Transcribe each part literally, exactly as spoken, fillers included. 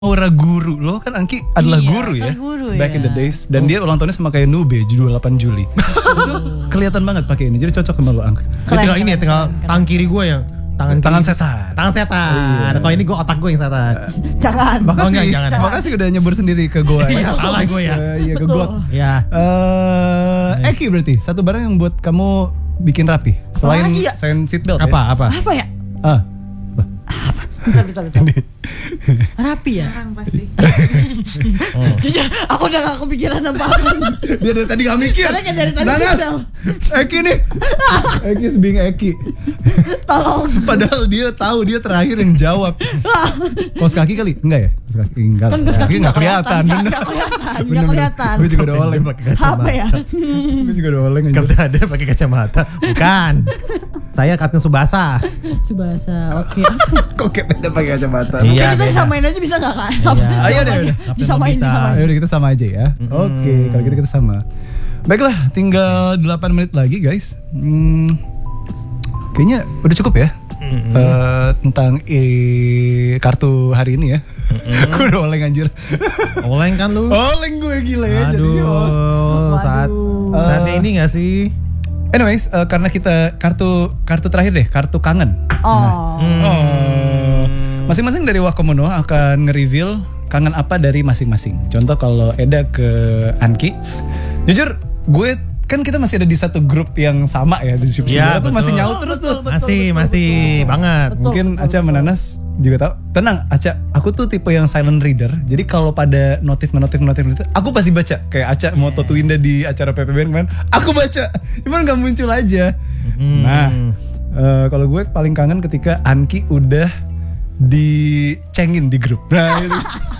aura guru. Lo kan Angki adalah iya, guru ya guru back ya. in the days. Dan oh. dia ulang tahunnya sama kayak Nube dua puluh delapan Juli. Itu kelihatan banget pakai ini. Jadi cocok sama lo Angk. Keren, tinggal keren, ini ya, tinggal keren, tangan kiri gue yang tangan tangan kiri. setan. Tangan setan. Oh, iya. Kalau ini gue otak gue yang setan. Jangan. Makasih, oh, enggak, jangan. Makasih udah nyebur sendiri ke gue. Iya, salah gue ya. Uh, iya ke gue. Iya. Uh, Eki berarti satu barang yang buat kamu bikin rapi selain ya? selain seatbelt. Apa ya? apa? Apa ya? Ah. Apa? Bentar, bentar, bentar. Rapi ya? Orang pasti. Oh. Jujur, aku udah gak kepikiran apa-apa. Dia dari tadi gak mikir. Karena kan dari tadi Nanas, Eki nih. Eki sebing Eki. Tolong. Padahal dia tahu, dia terakhir yang jawab. Kos kaki kali? Enggak ya? Kos kaki enggak. Kan kos kaki enggak kelihatan. Enggak kelihatan. Enggak kelihatan. Gue juga udah oleng pakai kacamata. Apa ya? Gue juga udah oleng. Kata ada pakai kacamata. Bukan. Saya Katnya Subasa. Subasa, oke. Kok kayak beda pakai kacamata? Iya, kan kita disamain aja bisa gak kan? Sama, iya. Ayo deh, udah. Disamain, disamain. Ayo udah kita sama aja ya. Mm-hmm. Oke, okay, kalau gitu kita sama. Baiklah, tinggal delapan menit lagi guys. Hmm, kayaknya udah cukup ya. Mm-hmm. Uh, tentang e- kartu hari ini ya. Mm-hmm. Gue udah oleng anjir. Oleng kan lu? Oleng gue gila ya. Aduh, jadi saat Waduh. saatnya ini gak sih? Anyways, uh, karena kita kartu kartu terakhir deh, kartu kangen. Oh. Nah, Hmm. oh. Masing-masing dari Wakomono akan nge-reveal kangen apa dari masing-masing. Contoh kalau Eda ke Anki. Jujur, gue kan kita masih ada di satu grup yang sama ya di Super Ya, tuh masih nyaut Oh, terus betul, tuh. betul, masih betul, masih betul. banget. Betul, Mungkin betul, Aca betul. Menanas juga tahu. Tenang, Aca, aku tuh tipe yang silent reader. Jadi kalau pada notif notif notif itu, aku pasti baca. Kayak Aca mau Toto Winda di acara P P B N kemarin, aku baca. Cuman nggak muncul aja. Hmm. Nah, uh, kalau gue paling kangen ketika Anki udah dicengin di grup. Nah, itu.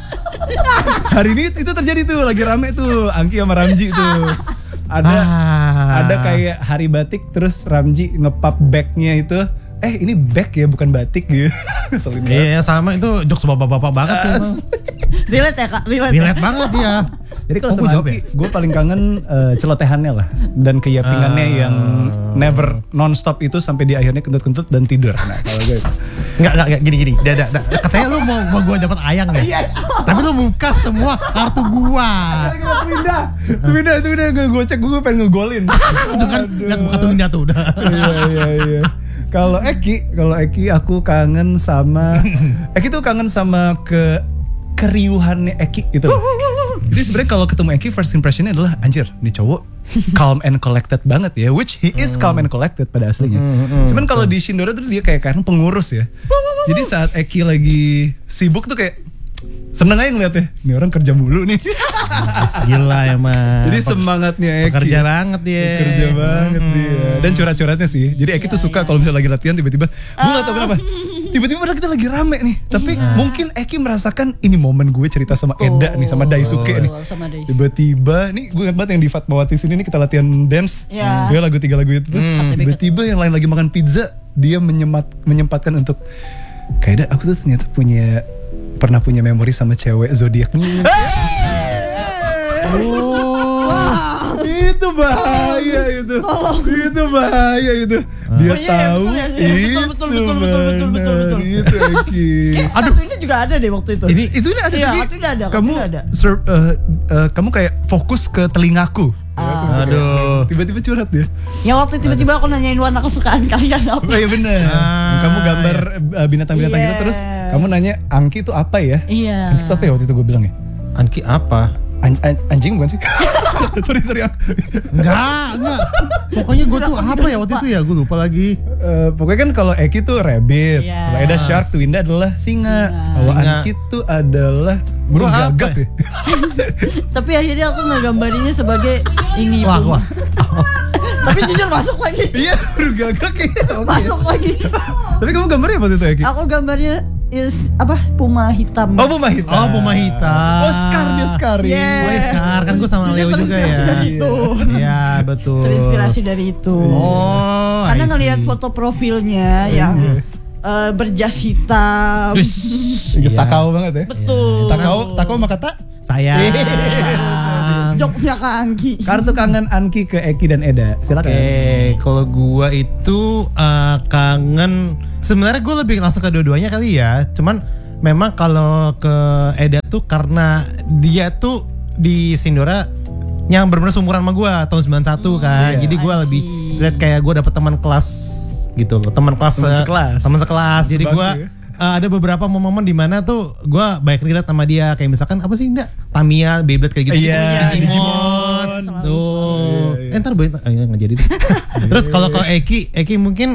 Hari ini itu terjadi tuh, lagi rame tuh Anki sama Ramji tuh. Ada Ah. ada kayak hari batik terus Ramji ngepap backnya itu. Eh ini back ya bukan batik gitu. Ngeselin banget. Iya sama itu jokes bapak-bapak banget tuh. Relate ya kak? Relate, Relate ya? banget dia. Jadi kalau Oh, sama gue jawab Anki, gue paling kangen uh, celotehannya lah dan keyapingannya Uh. yang never non-stop itu sampai di akhirnya kentut-kentut dan tidur. Nah kalau gue itu. Enggak enggak enggak gini gini. Dada, dada. Katanya lu mau mau gua dapat ayang ya. Tapi lu buka semua kartu gua. Tuh pindah, tuh pindah, tuh pindah. Gue cek gue pengen ngegolin. Itu kan lihat buka tuh Indah tuh udah. Iya iya iya. Kalau Eki, kalau Eki aku kangen sama Eki tuh kangen sama ke keriuhannya Eki gitu loh. Jadi sebenarnya kalau ketemu Eki first impressionnya adalah anjir, nih cowok calm and collected banget ya, which he is calm and collected pada aslinya. Cuman kalau di Shindora tuh dia kayak kan pengurus ya. Jadi saat Eki lagi sibuk tuh kayak seneng aja ngeliatnya, nih orang kerja mulu nih. Gila emang. Jadi semangatnya Eki. Kerja banget dia. Kerja banget dia. Dan curhat-curhatnya sih. Jadi Eki tuh suka kalau misalnya lagi latihan tiba-tiba, gue gak tau kenapa. Tiba-tiba padahal kita lagi rame nih. Tapi mungkin Eki merasakan ini momen gue cerita sama Eda nih, sama Daisuke nih. Sama Daisuke. Tiba-tiba, nih gue ingat banget yang di Fatmawati sini nih kita latihan dance. Iya. Dia lagu tiga lagu itu tuh. Tiba-tiba yang lain lagi makan pizza, dia menyemat, menyempatkan untuk kayak Eda, aku tuh ternyata punya pernah punya memori sama cewek zodiak. Oh, itu bahaya itu. Itu bahaya itu. Dia Oh, iya, tahu betul, ya, iya. itu. Betul, betul, betul, betul, betul, betul, betul. Itu Eki. Aduh, ini juga ada deh waktu itu. Ini itu ini ada Iya, tapi kartu ini ada, kartu kamu ini ada. ser- uh, uh, kamu kayak fokus ke telingaku. Ah. Aduh. Tiba-tiba curhat dia. Ya waktu tiba-tiba aku nanyain warna kesukaan kalian apa. Oh iya bener. Ah, Kamu gambar uh, binatang-binatang Yes. gitu terus kamu nanya Angki itu apa ya? Iya. Angki itu apa ya waktu itu gue bilang ya? Anki apa? An- an- anjing bukan sih? sorry sorry. Enggak, enggak. Pokoknya gue tuh apa ya waktu itu ya, gue lupa lagi. Uh, pokoknya kan kalau Eki tuh rabbit, Yes. kalau Eda shark, tuh Winda adalah singa. Singa. Kalau Singa. Anki tuh adalah burung Gua apa gagak ya? ya. Tapi akhirnya aku ngegambarinnya sebagai ini. Wah, Bung. wah. Tapi jujur masuk lagi. Iya burung gagak ya. Oke. Masuk lagi. Tapi kamu gambarnya apa tuh Eki? Aku gambarnya is apa puma hitam. Oh puma hitam. Oh, puma hitam. Oh Scar dia Scar. Yeah. Oh, ya Scar, kan gue sama Dia Leo juga ya. terinspirasi dari itu. Iya, betul. Terinspirasi dari itu. Oh, Karena I see. ngelihat foto profilnya yang eh, berjas hitam. Wish. Iya. Iya. Takau banget ya. Betul. Takau, takau sama kata. Saya. Jokesnya ke Angki. Kartu kangen Anki ke Eki dan Eda. Silakan. Oke, kalau gua itu uh, kangen. Sebenarnya gue lebih langsung ke dua-duanya kali ya. Cuman memang kalau ke Eda tuh karena dia tuh di Sindora yang benar-benar seumuran sama gue tahun sembilan puluh satu kan. Iya. Jadi gue I lebih see. lihat kayak gue dapet teman kelas gitu loh, teman kelas Teman se- sekelas. teman sekelas. Jadi Sebangku gue ya. uh, ada beberapa momen-momen di mana tuh gue banyak relate sama dia, kayak misalkan apa sih Nda? Tamiya, Beyblade kayak gitu. Iya, Digimon. Digimon. Tuh. Iya, iya. Eh, ntar boy, eh, nggak jadi deh. Terus kalau ke Eki, Eki mungkin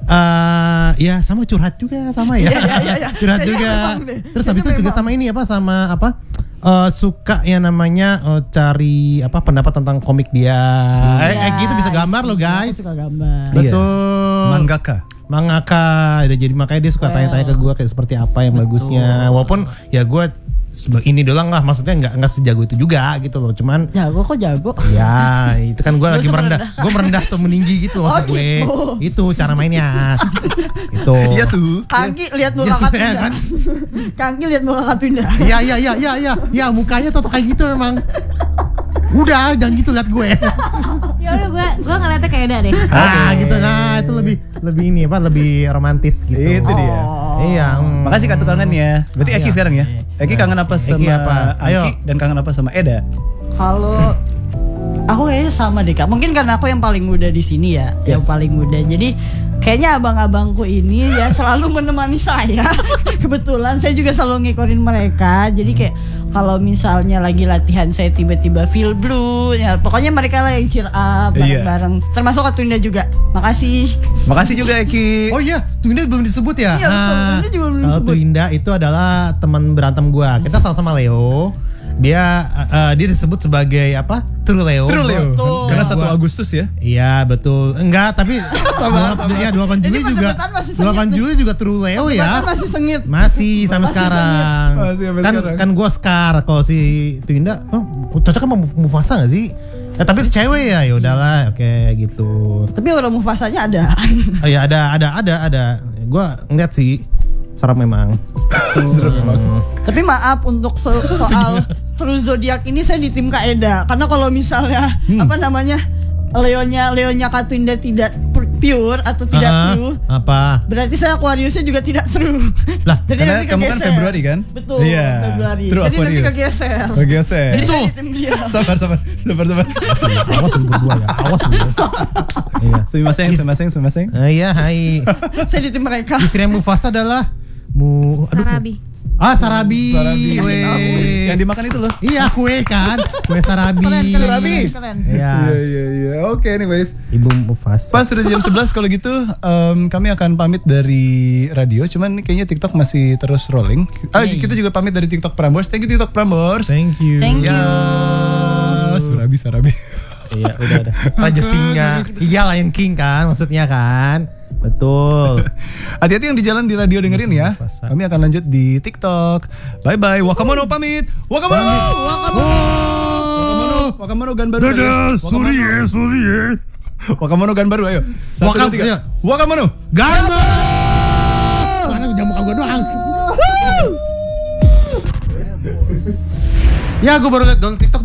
eh ya sama curhat juga sama ya. Iya, iya, iya, iya. Curhat Kayaknya juga. memang deh. Terus habis itu Kayaknya juga memang. sama ini apa sama apa? eh, suka yang namanya eh, cari apa pendapat tentang komik dia. Eh, Iya, Eki itu bisa gambar I loh see. guys. Aku suka gambar. Iya. Betul. Mangaka. Mangaka. Jadi makanya dia suka Well. tanya-tanya ke gue kayak seperti apa yang bagusnya. Walaupun ya gue sebe- ini doang lah, maksudnya nggak nggak sejago itu juga gitu loh. Cuman Jago kok jago. ya itu kan gue Nggak lagi usah merendah, merendahkan. gue merendah tuh meninggi gitu loh Oh, maksud gue. gitu. Itu cara mainnya. Itu. Iya su. Kaki lihat muka Ya, Katunda. kan? Kaki lihat muka Katunda. Iya iya iya iya iya, ya mukanya tuh kayak gitu memang. Udah jangan gitu lihat gue. Ya udah gue gue ngeliatnya kayak Eda deh. Ah gitu, nah itu lebih lebih ini apa lebih romantis gitu. Itu dia. Iya. hmm. Makasih kartu kangennya. Berarti Eki Iya. sekarang ya. Eki kangen apa sama Eki apa? Ayo. Angki dan kangen apa sama Eda? Kalau aku kayaknya sama deh Kak. Mungkin karena aku yang paling muda di sini ya, Yes. yang paling muda. Jadi kayaknya abang-abangku ini ya selalu menemani saya. Kebetulan saya juga selalu ngikorin mereka. Jadi kayak kalau misalnya lagi latihan saya tiba-tiba feel blue, ya pokoknya mereka lah yang cheer up Iya. bareng-bareng. Termasuk Katunda juga. Makasih. Makasih juga Eki. Oh iya, Twinda belum disebut ya? Iya, betul. Twinda juga belum Kalau disebut. Twinda itu adalah teman berantem gua. Kita sama-sama Leo. Dia uh, dia disebut sebagai apa? True Leo. True Leo. Betul. Karena Gua- satu Agustus ya. Iya betul. Enggak, tapi dua- ya delapan Juli Ini juga. perdebatan masih sengit delapan nih. Juli juga True Leo ya. Bahkan masih sengit. Masih sampai Masih sekarang. sengit. Masih sampai kan sekarang. kan gua Scar, kalau si Twinda oh, cocok sama Mufasa gak sih? Eh, tapi cewek ya, ya udahlah, oke gitu. Tapi orang Mufasanya ada. Oh ya ada ada ada ada. Gua ngeliat sih serem memang. Hmm. Tapi maaf untuk so- soal True Zodiac ini saya di tim Kak Eda. Karena kalau misalnya apa namanya Leonya Leonya Katunda tidak pu- pure atau tidak Ah, true, apa? berarti saya Aquariusnya juga tidak true. Lah, Jadi karena nanti kamu kan kegeser. Februari kan? Betul, Iya. Februari. True Jadi nanti Aquarius. kegeser. Oke, saya. Jadi Itu. saya di tim dia. Sabar, sabar, sabar, sabar. Awas lu berdua ya, awas lu. Iya. Sumimasen, sumimasen, sumimasen. Eh, iya, hai. Saya di tim mereka. Istrinya Mufasa adalah Mu aduh. Sarabi. Ah, Sarabi. Sarabi. Weh. Yang dimakan itu loh. Iya, kue kan. Kue Sarabi. Keren, keren, Sarabi. keren. Iya. Iya, iya, iya. Oke, anyways. Ibu Mufasa. Pas sudah jam sebelas kalau gitu em, kami akan pamit dari radio. Cuman ini kayaknya TikTok masih terus rolling. Ah, kita juga pamit dari TikTok Prambors. Thank you TikTok Prambors. Thank you. Thank you. Ya, Surabi, Sarabi. Iya, udah udah. Raja Singa. Iya, Lion King kan maksudnya kan. Betul. Hati-hati yang di jalan di radio dengerin ya. Mufasa. Kami akan lanjut di TikTok. Bye bye. Wakamono pamit. Wakamono. Wakamono. Wakamono gan baru. Dadah, Wakamono. sorry ya, sorry ya. Wakamono gan baru ayo. Satu, Wakam- dua, tiga. iya. Wakamono. Gambar. Mana jangan muka gua doang. Ya, gua baru liat download TikTok